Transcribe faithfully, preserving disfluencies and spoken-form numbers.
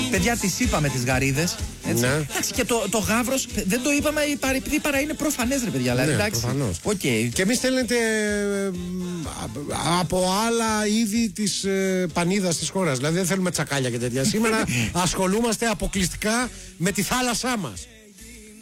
Παιδιά, τις είπαμε τις γαρίδες. Ναι. Εντάξει, και το, το γάβρος δεν το είπαμε επειδή παρά είναι προφανές, ρε παιδιά. Δηλαδή, ναι, προφανώς. Okay. Και εμείς στέλνετε ε, από άλλα είδη της ε, πανίδας της χώρας. Δηλαδή δεν θέλουμε τσακάλια και τέτοια. Σήμερα ασχολούμαστε αποκλειστικά με τη θάλασσά μας.